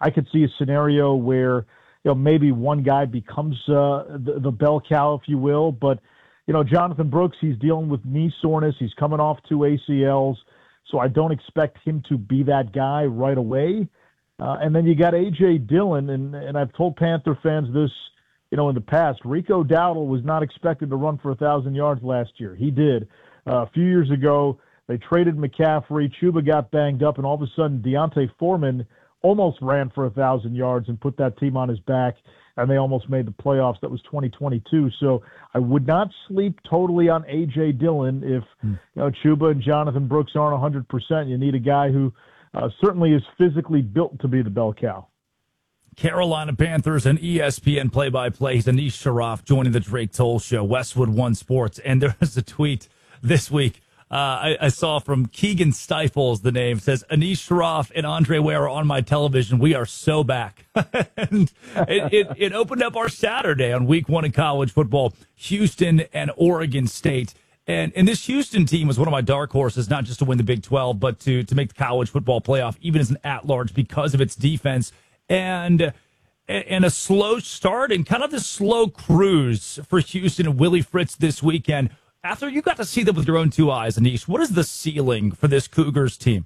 I could see a scenario where, maybe one guy becomes the bell cow, if you will. But, Jonathan Brooks, he's dealing with knee soreness. He's coming off 2 ACLs. So I don't expect him to be that guy right away. And then you got A.J. Dillon, and I've told Panther fans this, in the past. Rico Dowdle was not expected to run for 1,000 yards last year. He did. A few years ago, they traded McCaffrey. Chuba got banged up, and all of a sudden, Deontay Foreman almost ran for 1,000 yards and put that team on his back, and they almost made the playoffs. That was 2022. So I would not sleep totally on A.J. Dillon if Chuba and Jonathan Brooks aren't 100%. You need a guy who certainly is physically built to be the bell cow. Carolina Panthers and ESPN play-by-play. He's Anish Sharaf joining the Drake Toll Show, Westwood One Sports. And there was a tweet this week I saw from Keegan Stifles, the name, says, Anish Sharaf and Andre Ware are on my television. We are so back. And it opened up our Saturday on week 1 in college football, Houston and Oregon State. And this Houston team was one of my dark horses, not just to win the Big 12, but to make the college football playoff, even as an at-large, because of its defense. And a slow start and kind of this slow cruise for Houston and Willie Fritz this weekend. After you got to see them with your own 2 eyes, Anish, what is the ceiling for this Cougars team?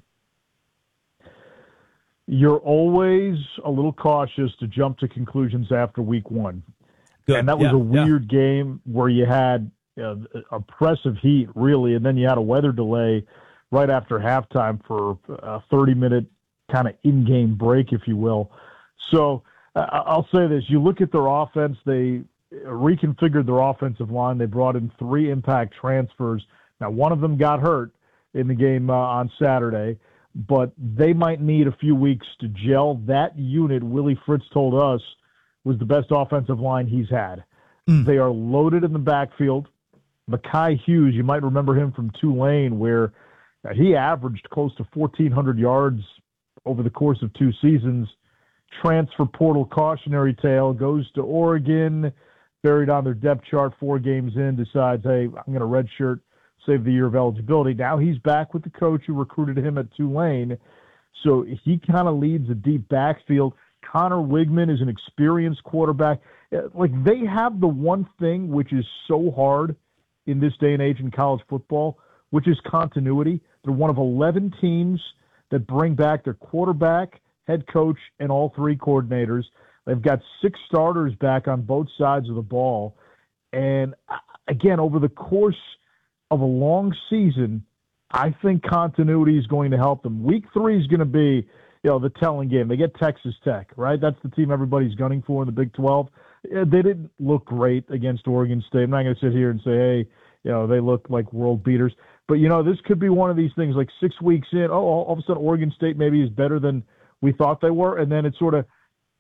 You're always a little cautious to jump to conclusions after week 1. Good. And that was a weird game where you had oppressive heat, really, and then you had a weather delay right after halftime for a 30-minute kind of in-game break, if you will. So I'll say this. You look at their offense, they reconfigured their offensive line. They brought in 3 impact transfers. Now, one of them got hurt in the game on Saturday, but they might need a few weeks to gel. That unit, Willie Fritz told us, was the best offensive line he's had. They are loaded in the backfield. Mekhi Hughes, you might remember him from Tulane, where he averaged close to 1,400 yards over the course of 2 seasons. Transfer portal cautionary tale, goes to Oregon, buried on their depth chart 4 games in, decides, hey, I'm going to redshirt, save the year of eligibility. Now he's back with the coach who recruited him at Tulane. So he kind of leads a deep backfield. Connor Wigman is an experienced quarterback. Like, they have the one thing which is so hard in this day and age in college football, which is continuity. They're one of 11 teams that bring back their quarterback, head coach, and all 3 coordinators. They've got 6 starters back on both sides of the ball. And again, over the course of a long season, I think continuity is going to help them. Week 3 is going to be, the telling game. They get Texas Tech, right? That's the team everybody's gunning for in the Big 12. They didn't look great against Oregon State. I'm not going to sit here and say, hey, they look like world beaters. But, this could be one of these things, like 6 weeks in, all of a sudden Oregon State maybe is better than we thought they were, and then it sort of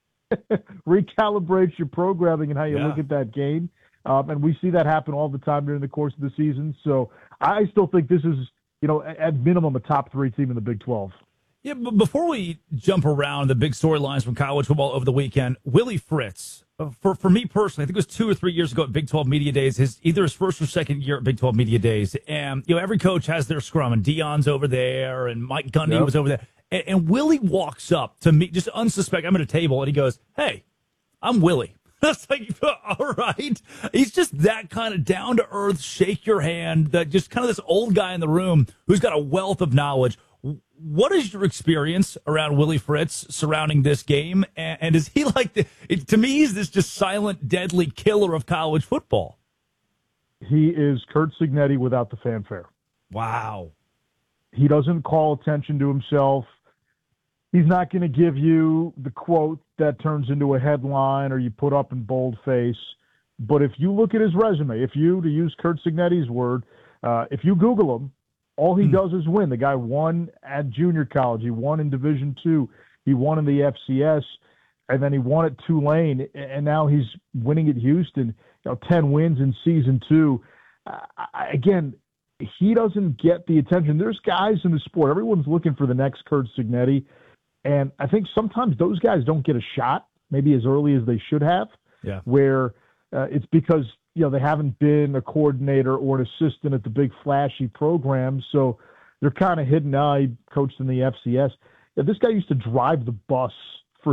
recalibrates your programming and how you look at that game. And we see that happen all the time during the course of the season. So I still think this is, at minimum a top 3 team in the Big 12. Yeah, but before we jump around the big storylines from college football over the weekend, Willie Fritz, for me personally, I think it was 2 or 3 years ago at Big 12 Media Days, either his first or second year at Big 12 Media Days. And, every coach has their scrum, and Deion's over there, and Mike Gundy was over there. And Willie walks up to me, just unsuspecting. I'm at a table, and he goes, hey, I'm Willie. That's like, all right. He's just that kind of down-to-earth, shake your hand, that just kind of this old guy in the room who's got a wealth of knowledge. What is your experience around Willie Fritz surrounding this game? And is he like, to me, he's this just silent, deadly killer of college football? He is Curt Cignetti without the fanfare. Wow. He doesn't call attention to himself. He's not going to give you the quote that turns into a headline or you put up in boldface. But if you look at his resume, to use Curt Cignetti's word, if you Google him, all he does is win. The guy won at junior college. He won in Division II. He won in the FCS, and then he won at Tulane, and now he's winning at Houston. 10 wins in season 2. Again, he doesn't get the attention. There's guys in the sport. Everyone's looking for the next Curt Cignetti, and I think sometimes those guys don't get a shot, maybe as early as they should have. Yeah. Where it's because they haven't been a coordinator or an assistant at the big flashy programs, so they're kind of hidden. Now he coached in the FCS. This guy used to drive the bus